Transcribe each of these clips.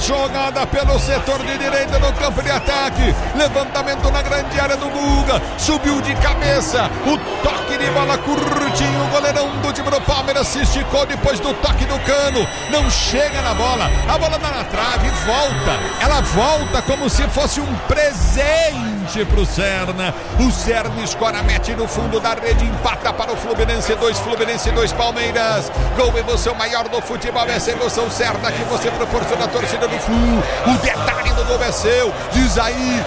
jogada pelo setor de direita no campo de ataque. Levantamento na grande área do Guga. Subiu de cabeça. O toque de bola curtinho. O goleirão do time do Palmeiras se esticou depois do toque do Cano. Não chega na bola. A bola dá na trave e volta. Ela volta como se fosse um presente pro Serna. O Serna escora, mete no fundo da rede. Empata para o Fluminense 2. Fluminense 2, Palmeiras. Gol, emoção maior do futebol. Essa emoção certa que você proporciona à torcida do Flu. O detalhe do gol é seu. Diz aí.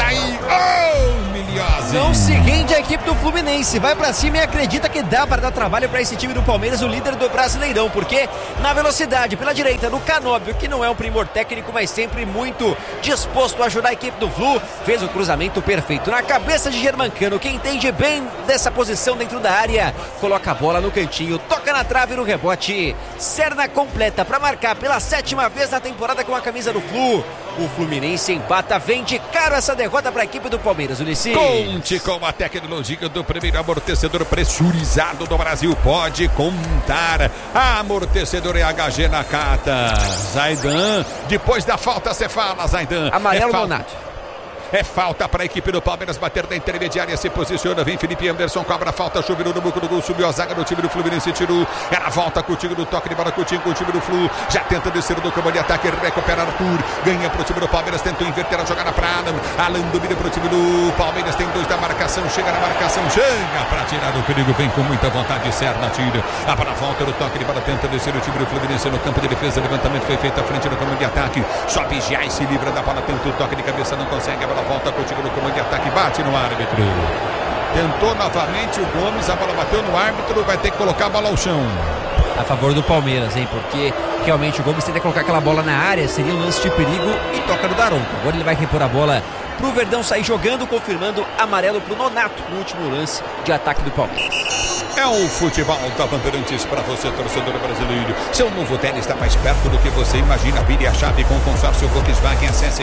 Oh, Milhose. Não se rende a equipe do Fluminense. Vai pra cima e acredita que dá para dar trabalho para esse time do Palmeiras, o líder do Brasileirão. Porque na velocidade, pela direita, no Canóbio, que não é um primor técnico, mas sempre muito disposto a ajudar a equipe do Flu, fez o cruzamento perfeito na cabeça de Germancano, que entende bem dessa posição dentro da área. Coloca a bola no cantinho, toca na trave no rebote. Serna completa para marcar pela 7ª vez na temporada com a camisa do Flu. O Fluminense empata, vende caro essa derrota para a equipe do Palmeiras, Ulisses. Conte com a tecnologia do primeiro amortecedor pressurizado do Brasil. Pode contar. Amortecedor HG Nakata. Zaidan, depois da falta você fala, Zaidan. Amarelo, Donato. É falta para a equipe do Palmeiras bater da intermediária, se posiciona, vem Felipe Anderson, cobra a falta, choveu no buco do gol, subiu a zaga do time do Fluminense, tirou, ela volta contigo no toque de bola, contigo com o time do Flu, já tenta descer do campo de ataque, recupera Arthur, ganha para o time do Palmeiras, tentou inverter a jogada para Alan domina para o time do Palmeiras, tem 2 da marcação, chega na marcação, chega para tirar do perigo, vem com muita vontade, Serna tira, a bola volta no toque de bola, tenta descer o time do Fluminense no campo de defesa, levantamento foi feito à frente do campo de ataque, sobe já e se livra da bola, tenta o toque de cabeça, não consegue, a bola volta contigo no comando de ataque, bate no árbitro. Tentou novamente o Gomes, a bola bateu no árbitro, vai ter que colocar a bola ao chão. A favor do Palmeiras, hein? Porque realmente o Gomes tenta colocar aquela bola na área, seria um lance de perigo e toca no Daronco. Agora ele vai repor a bola pro Verdão sair jogando, confirmando amarelo pro Nonato no último lance de ataque do Palmeiras. É o futebol da Bandeirantes para você, torcedor brasileiro. Seu novo tênis está mais perto do que você imagina. Vire a chave com o consórcio Volkswagen. Acesse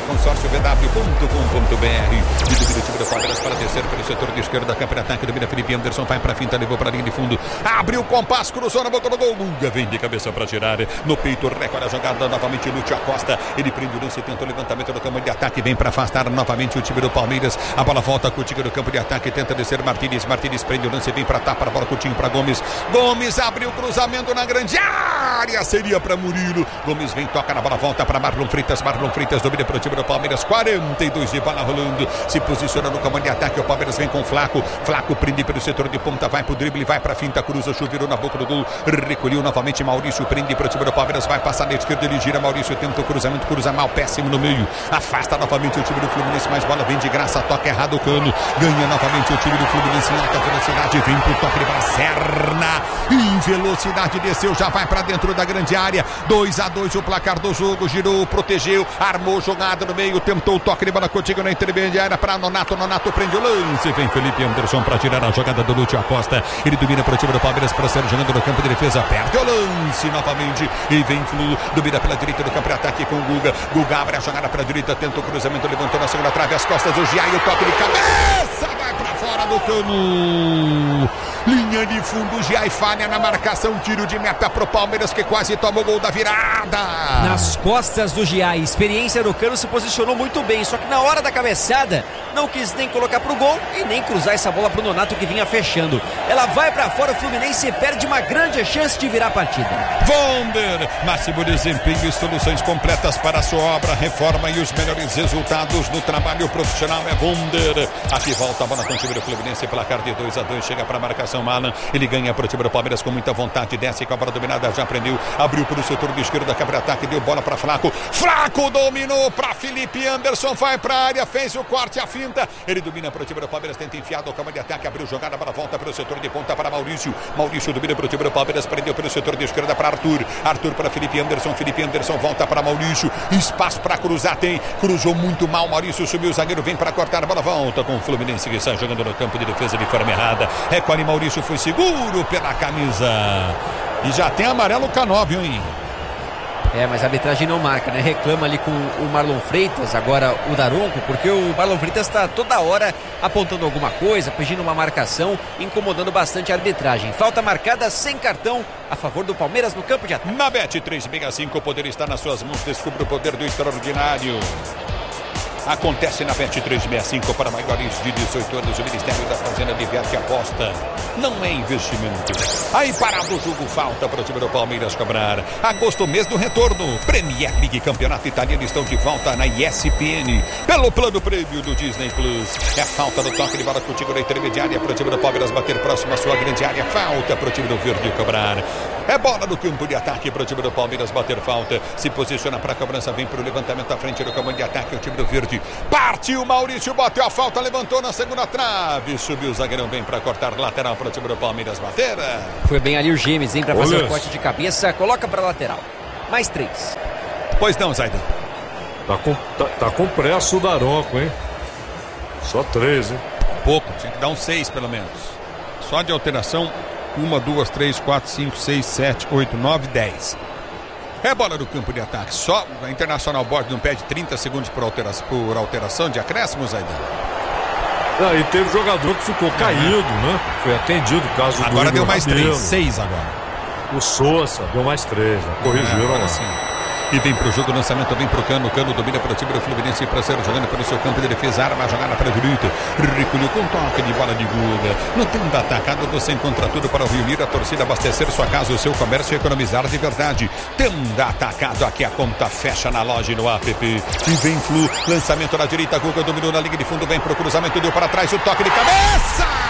consórciovw.com.br. E do time do Palmeiras para descer pelo setor de esquerda. Câmara de ataque, domina Felipe Anderson. Vai para a finta, levou para a linha de fundo. Abriu o compasso, cruzou na boca do gol. Guga vem de cabeça para tirar. No peito, recorde a jogada. Novamente, Lúcio Acosta. Ele prende o lance, tenta o levantamento do campo de ataque. Vem para afastar novamente o time do Palmeiras. A bola volta contigo no campo de ataque. Tenta descer Martínez. Martínez prende o lance, vem para tapar a bola contigo para Gomes. Gomes abriu o cruzamento na grande área, seria para Murilo. Gomes vem, toca na bola, volta para Marlon Freitas. Marlon Freitas domina para o time do Palmeiras. 42 de bola rolando, se posiciona no comando de ataque. O Palmeiras vem com Flaco. Flaco prende pelo setor de ponta, vai pro drible, vai para finta, cruza, chuveirou na boca do gol. Recolheu novamente Maurício, prende para o time do Palmeiras, vai passar na esquerda, ele gira. Maurício tenta o cruzamento, cruza mal, péssimo no meio. Afasta novamente o time do Fluminense, mais bola vem de graça, toca errado o Cano. Ganha novamente o time do Fluminense em alta velocidade, vem pro toque de bola, Serna em velocidade, desceu, já vai para dentro da grande área. 2-2 o placar do jogo, girou, protegeu, armou jogada no meio, tentou o toque de bola contigo na intermediária para Nonato. Nonato prende o lance, vem Felipe Anderson para tirar a jogada do Lúcio Acosta. Ele domina para o time do Palmeiras, para ser jogando no campo de defesa, perde o lance novamente e vem Flu, domina pela direita do campo de ataque com o Guga. Guga abre a jogada para a direita, tenta o cruzamento, levantou na segunda trave, as costas do Gia e o toque de cabeça vai para fora do Cano. Linha de fundo, Gia e falha na marcação, tiro de meta pro Palmeiras que quase toma o gol da virada. Nas costas do Gia, a experiência do Cano se posicionou muito bem, só que na hora da cabeçada não quis nem colocar pro gol e nem cruzar essa bola pro Nonato que vinha fechando. Ela vai pra fora, o Fluminense perde uma grande chance de virar a partida. Wonder, máximo desempenho e soluções completas para a sua obra, reforma e os melhores resultados no trabalho profissional é Wonder. Aqui volta a bola com o time do Fluminense, placar de 2-2, chega para a marcação Alan, ele ganha para o time do Palmeiras com muita vontade, desce com a bola dominada, já prendeu, abriu para o setor de esquerda, quebra ataque, deu bola para Flaco, Flaco dominou para Felipe Anderson, vai para a área, fez o corte, a finta, ele domina para o time do Palmeiras, tenta enfiar do campo de ataque, abriu jogada, a bola volta para o setor de ponta para Maurício, Maurício domina para o time do Palmeiras, prendeu pelo setor de esquerda para Arthur, Arthur para Felipe Anderson volta para Maurício, espaço para cruzar, tem, cruzou muito mal, Maurício subiu, o zagueiro vem para cortar, a bola volta com o Fluminense que sai jogando no campo de defesa de forma errada, recolhe Maurício, foi seguro pela camisa e já tem amarelo Canóbio, hein? Mas a arbitragem não marca, né? Reclama ali com o Marlon Freitas, agora o Daronco, porque o Marlon Freitas está toda hora apontando alguma coisa, pedindo uma marcação, incomodando bastante a arbitragem. Falta marcada sem cartão a favor do Palmeiras no campo de ataque. Na Bet365 o poder está nas suas mãos, descubra o poder do extraordinário. Acontece na Bet365 para maiores de 18 anos. O Ministério da Fazenda diverte a aposta. Não é investimento. Aí parado o jogo, falta para o time do Palmeiras cobrar. Agosto, mês do retorno. Premier League, Campeonato Italiano estão de volta na ESPN. Pelo plano prêmio do Disney Plus. É falta do toque de bola contigo na intermediária para o time do Palmeiras bater próximo à sua grande área. Falta para o time do Verde cobrar. É bola no campo de ataque para o time do Palmeiras bater falta. Se posiciona para a cobrança, vem para o levantamento à frente do comando de ataque. O time do Verde partiu, Maurício bateu a falta, levantou na segunda trave. Subiu o zagueirão, vem para cortar lateral para o time do Palmeiras bater. Foi bem ali o Gêmeos, hein, para fazer o corte de cabeça. Coloca para lateral. Mais 3. Pois não, Zaidan. Tá com pressa o Daronco, hein? Só 3, hein? Pouco, tinha que dar um 6 pelo menos. Só de alteração, 1, 2, 3, 4, 5, 6, 7, 8, 9, 10. É bola do campo de ataque. Só a Internacional Board não pede 30 segundos por alteração de acréscimos, Zaidan. E teve jogador que ficou caído, né? Foi atendido o caso do agora deu mais 3, 6 agora. O Sousa deu mais 3, corrigiram agora sim. E vem pro jogo, o lançamento vem pro Cano. O Cano domina para o time do Fluminense e Prazer jogando pelo seu campo de defesa. Arma a jogada para a direita. Recolheu com toque de bola de Guga. No tempo da atacada você encontra tudo para reunir a torcida, abastecer sua casa, o seu comércio e economizar de verdade. Tenda atacado, aqui a conta fecha na loja e no app. E vem Flu, lançamento na direita. Guga dominou na linha de fundo, vem pro cruzamento, deu para trás o toque de cabeça.